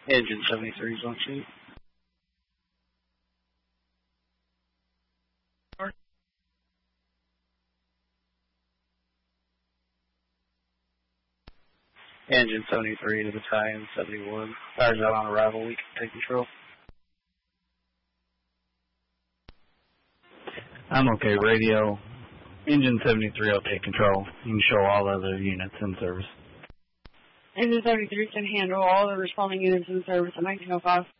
Engine 73 is on scene. Engine 73 to Battalion 71. Fires out on arrival. We can take control. I'm okay, radio. Engine 73 will take control. You can show all other units in service. Engine 73 can handle all the responding units in service at 1905.